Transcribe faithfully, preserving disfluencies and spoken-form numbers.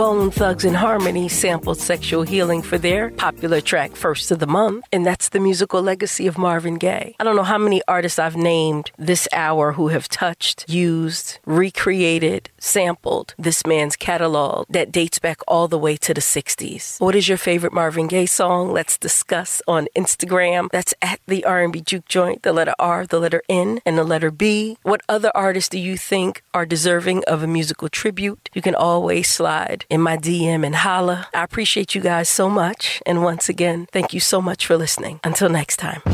Bone Thugs and Harmony sampled Sexual Healing for their popular track First of the Month, and that's the musical legacy of Marvin Gaye. I don't know how many artists I've named this hour who have touched, used, recreated, sampled this man's catalog that dates back all the way to the sixties. What is your favorite Marvin Gaye song? Let's discuss on Instagram. That's at the R and B Juke Joint, the letter R, the letter N, and the letter B. What other artists do you think are deserving of a musical tribute? You can always slide in my D M and holla. I appreciate you guys so much. And once again, thank you so much for listening. Until next time.